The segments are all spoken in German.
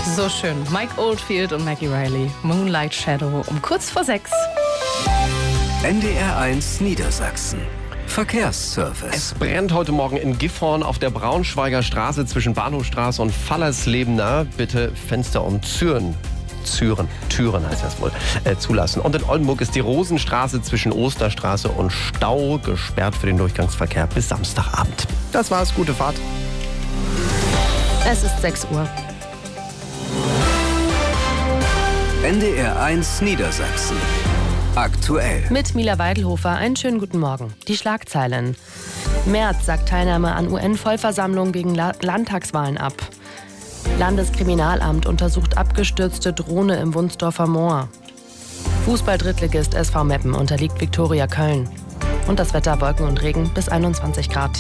So schön. Mike Oldfield und Maggie Reilly. Moonlight Shadow um kurz vor 6. NDR1 Niedersachsen. Verkehrsservice. Es brennt heute Morgen in Gifhorn auf der Braunschweiger Straße zwischen Bahnhofstraße und Fallerslebener. Bitte Fenster und Türen heißt das wohl, zulassen. Und in Oldenburg ist die Rosenstraße zwischen Osterstraße und Stau gesperrt für den Durchgangsverkehr bis Samstagabend. Das war's, gute Fahrt. Es ist 6 Uhr. NDR1 Niedersachsen. Aktuell. Mit Mila Weidelhofer, einen schönen guten Morgen. Die Schlagzeilen. Merz sagt Teilnahme an UN-Vollversammlung wegen Landtagswahlen ab. Landeskriminalamt untersucht abgestürzte Drohne im Wunsdorfer Moor. Fußball-Drittligist SV Meppen unterliegt Viktoria Köln. Und das Wetter: Wolken und Regen bis 21 Grad.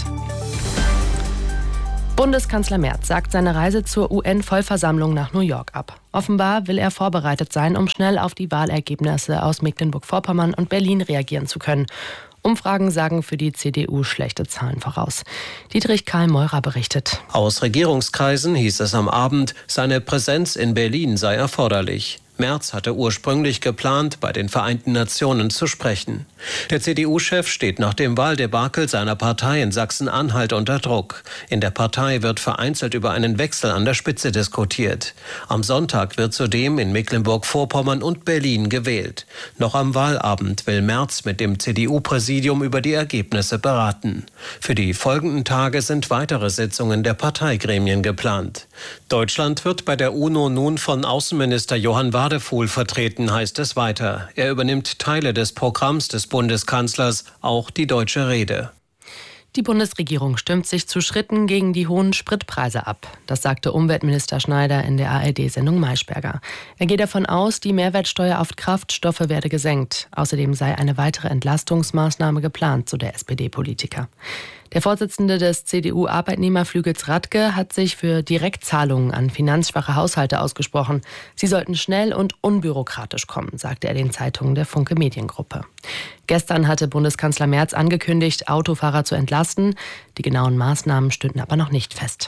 Bundeskanzler Merz sagt seine Reise zur UN-Vollversammlung nach New York ab. Offenbar will er vorbereitet sein, um schnell auf die Wahlergebnisse aus Mecklenburg-Vorpommern und Berlin reagieren zu können. Umfragen sagen für die CDU schlechte Zahlen voraus. Dietrich Karl Meurer berichtet. Aus Regierungskreisen hieß es am Abend, seine Präsenz in Berlin sei erforderlich. Merz hatte ursprünglich geplant, bei den Vereinten Nationen zu sprechen. Der CDU-Chef steht nach dem Wahldebakel seiner Partei in Sachsen-Anhalt unter Druck. In der Partei wird vereinzelt über einen Wechsel an der Spitze diskutiert. Am Sonntag wird zudem in Mecklenburg-Vorpommern und Berlin gewählt. Noch am Wahlabend will Merz mit dem CDU-Präsidium über die Ergebnisse beraten. Für die folgenden Tage sind weitere Sitzungen der Parteigremien geplant. Deutschland wird bei der UNO nun von Außenminister Johann Wadefuhl vertreten, heißt es weiter. Er übernimmt Teile des Programms des Bundeskanzlers, auch die deutsche Rede. Die Bundesregierung stimmt sich zu Schritten gegen die hohen Spritpreise ab. Das sagte Umweltminister Schneider in der ARD-Sendung Maischberger. Er geht davon aus, die Mehrwertsteuer auf Kraftstoffe werde gesenkt. Außerdem sei eine weitere Entlastungsmaßnahme geplant, so der SPD-Politiker. Der Vorsitzende des CDU-Arbeitnehmerflügels Radke hat sich für Direktzahlungen an finanzschwache Haushalte ausgesprochen. Sie sollten schnell und unbürokratisch kommen, sagte er den Zeitungen der Funke Mediengruppe. Gestern hatte Bundeskanzler Merz angekündigt, Autofahrer zu entlasten. Die genauen Maßnahmen stünden aber noch nicht fest.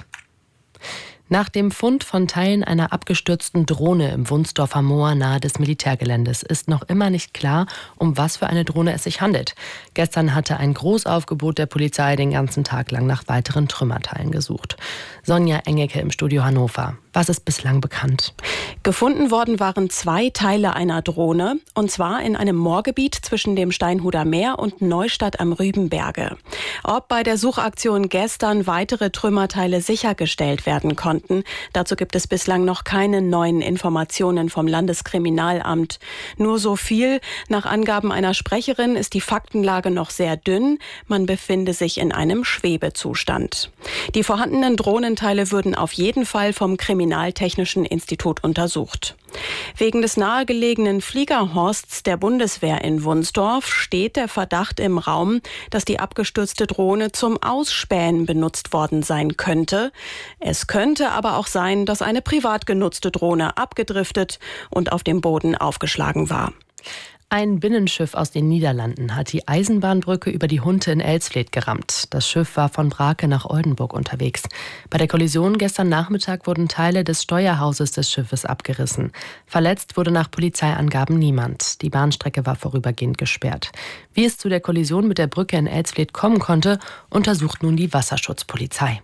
Nach dem Fund von Teilen einer abgestürzten Drohne im Wunsdorfer Moor nahe des Militärgeländes ist noch immer nicht klar, um was für eine Drohne es sich handelt. Gestern hatte ein Großaufgebot der Polizei den ganzen Tag lang nach weiteren Trümmerteilen gesucht. Sonja Engecke im Studio Hannover. Was ist bislang bekannt? Gefunden worden waren 2 Teile einer Drohne, und zwar in einem Moorgebiet zwischen dem Steinhuder Meer und Neustadt am Rübenberge. Ob bei der Suchaktion gestern weitere Trümmerteile sichergestellt werden konnten, dazu gibt es bislang noch keine neuen Informationen vom Landeskriminalamt. Nur so viel: Nach Angaben einer Sprecherin ist die Faktenlage noch sehr dünn. Man befinde sich in einem Schwebezustand. Die vorhandenen Drohnenteile würden auf jeden Fall vom Kriminaltechnischen Institut untersucht. Wegen des nahegelegenen Fliegerhorsts der Bundeswehr in Wunsdorf steht der Verdacht im Raum, dass die abgestürzte Drohne zum Ausspähen benutzt worden sein könnte. Es könnte aber auch sein, dass eine privat genutzte Drohne abgedriftet und auf dem Boden aufgeschlagen war. Ein Binnenschiff aus den Niederlanden hat die Eisenbahnbrücke über die Hunte in Elsfleth gerammt. Das Schiff war von Brake nach Oldenburg unterwegs. Bei der Kollision gestern Nachmittag wurden Teile des Steuerhauses des Schiffes abgerissen. Verletzt wurde nach Polizeiangaben niemand. Die Bahnstrecke war vorübergehend gesperrt. Wie es zu der Kollision mit der Brücke in Elsfleth kommen konnte, untersucht nun die Wasserschutzpolizei.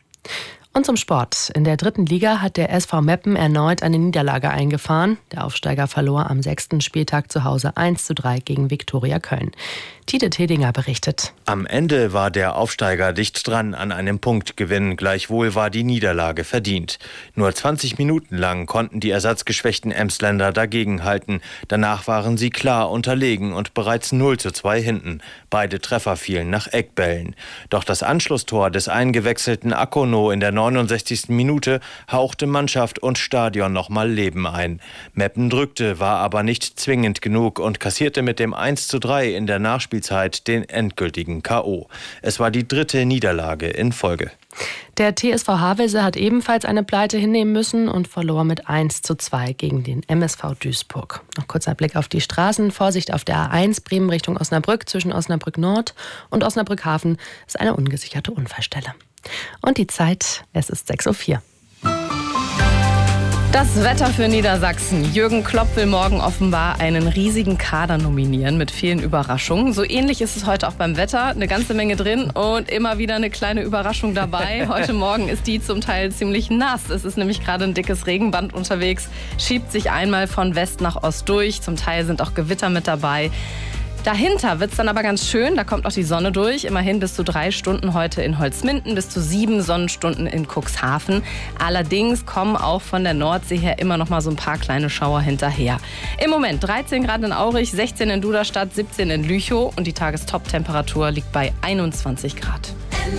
Und zum Sport. In der 3. Liga hat der SV Meppen erneut eine Niederlage eingefahren. Der Aufsteiger verlor am 6. Spieltag zu Hause 1:3 gegen Viktoria Köln. Tite Tedinger berichtet. Am Ende war der Aufsteiger dicht dran an einem Punktgewinn. Gleichwohl war die Niederlage verdient. Nur 20 Minuten lang konnten die ersatzgeschwächten Emsländer dagegenhalten. Danach waren sie klar unterlegen und bereits 0:2 hinten. Beide Treffer fielen nach Eckbällen. Doch das Anschlusstor des eingewechselten Akono in der 69. Minute hauchte Mannschaft und Stadion nochmal Leben ein. Meppen drückte, war aber nicht zwingend genug und kassierte mit dem 1:3 in der Nachspielzeit den endgültigen K.O. Es war die 3. Niederlage in Folge. Der TSV Havelse hat ebenfalls eine Pleite hinnehmen müssen und verlor mit 1:2 gegen den MSV Duisburg. Noch kurzer Blick auf die Straßen. Vorsicht auf der A1 Bremen Richtung Osnabrück. Zwischen Osnabrück Nord und Osnabrück Hafen ist eine ungesicherte Unfallstelle. Und die Zeit, es ist 6:04 Uhr. Das Wetter für Niedersachsen. Jürgen Klopp will morgen offenbar einen riesigen Kader nominieren mit vielen Überraschungen. So ähnlich ist es heute auch beim Wetter. Eine ganze Menge drin und immer wieder eine kleine Überraschung dabei. Heute Morgen ist die zum Teil ziemlich nass. Es ist nämlich gerade ein dickes Regenband unterwegs, schiebt sich einmal von West nach Ost durch. Zum Teil sind auch Gewitter mit dabei. Dahinter wird es dann aber ganz schön, da kommt auch die Sonne durch. Immerhin bis zu 3 Stunden heute in Holzminden, bis zu 7 Sonnenstunden in Cuxhaven. Allerdings kommen auch von der Nordsee her immer noch mal so ein paar kleine Schauer hinterher. Im Moment 13 Grad in Aurich, 16 in Duderstadt, 17 in Lüchow und die Tagestop-Temperatur liegt bei 21 Grad.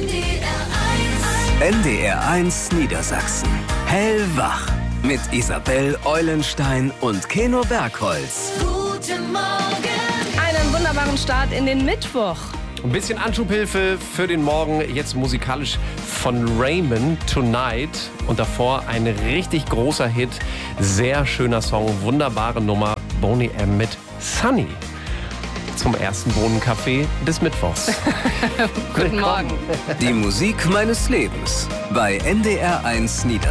NDR1 Niedersachsen. Hellwach. Mit Isabel Eulenstein und Keno Bergholz. Guten Morgen. Einen wunderbaren Start in den Mittwoch. Ein bisschen Anschubhilfe für den Morgen. Jetzt musikalisch von Raymond, Tonight. Und davor ein richtig großer Hit. Sehr schöner Song, wunderbare Nummer. Boney M. mit Sunny. Zum ersten Bohnencafé des Mittwochs. Guten Morgen. Die Musik meines Lebens bei NDR1 Niedersachsen.